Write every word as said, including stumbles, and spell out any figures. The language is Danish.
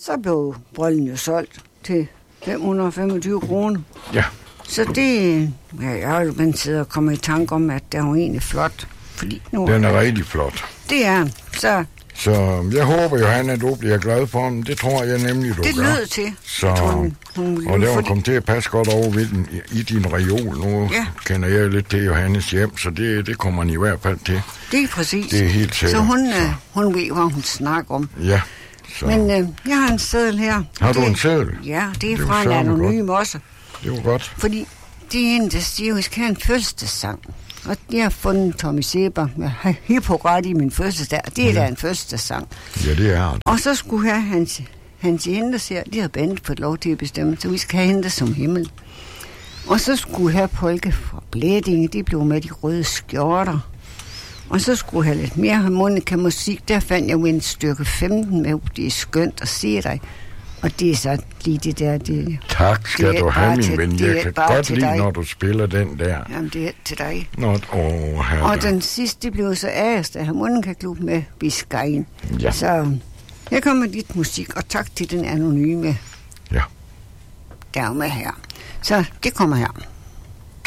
Så blev bryllen jo solgt til fem hundrede og femogtyve kroner. Ja. Så det, ja, jeg har jo blandt siddet og kommet i tanke om, at det er jo egentlig flot. Fordi nu, Den er rigtig flot. Det er så... Så jeg håber, Johanna, du bliver glad for dem. Det tror jeg nemlig, du det gør. Det lød til. Så, hun, hun og det var kommet til at passe godt over ved den, i, i din reol. Nu ja. kender jeg lidt til Johannes hjem, så det, det kommer han i hvert fald til. Det er præcis. Det er helt sikkert. Så hun, så. Øh, hun ved, hvad hun snakker om. Ja. Så. Men øh, jeg har en seddel her. Har du det, en seddel? Ja, det er det fra en anonym også. Det var godt. Fordi det er en, der siger, at vi skal have en fødselsdagssang. Og jeg har fundet Tommy Seber med Hippograt i min fødselsdag. Det er ja. da en fødselsdagssang. Ja, det er det. Og så skulle jeg have hans, hans hente her. De har bandet fået lov til at bestemme, så vi skal have hente som himmel. Og så skulle jeg have Polke fra Blædinge. De blev med de røde skjorter. Og så skulle jeg have lidt mere harmonikamusik. Der fandt jeg jo en stykke femten med. Det er skønt at se dig. Og det er så lige det der... Det, tak skal det du have, min ven. Jeg kan godt lide, dig. når du spiller den der. Jamen, det er til dig. Nå, åh, herre. Og den sidste, det blev så Ærest af Harmonikaklub med Biscayen. Ja. Så jeg kommer med lidt musik, og tak til den anonyme. Ja. Der er med her. Så det kommer her.